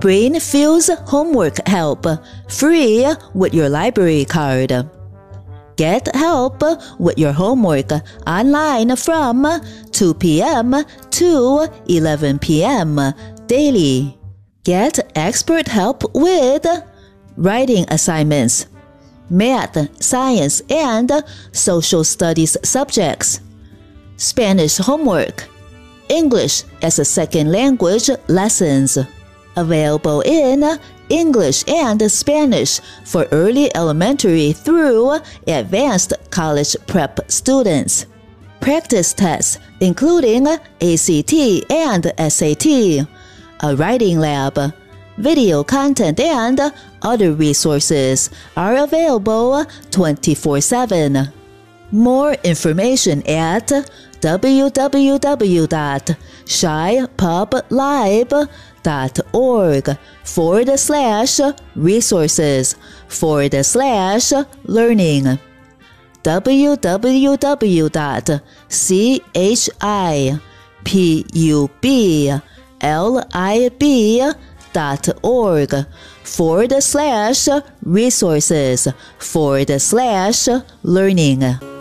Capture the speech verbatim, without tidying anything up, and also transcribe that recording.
Brain Fuse Homework Help, free with your library card. Get help with your homework online from two p m to eleven p m daily. Get expert help with writing assignments, math, science, and social studies subjects, Spanish homework, English as a second language lessons. Available in English and Spanish for early elementary through advanced college prep students. Practice tests including A C T and S A T, a writing lab, video content, and other resources are available twenty-four seven. More information at w w w dot shy pub live dot org forward slash resources forward slash learning. w w w dot chipub dot org forward slash resources forward slash learning.